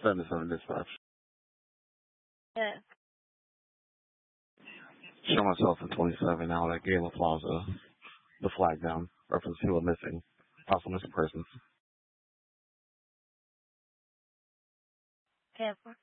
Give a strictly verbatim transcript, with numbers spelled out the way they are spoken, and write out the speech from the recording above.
seventy-seven dispatch. Yeah. Show myself at twenty-seven out at Gala Plaza. The flag down. Reference to a missing. Possible missing persons. Careful.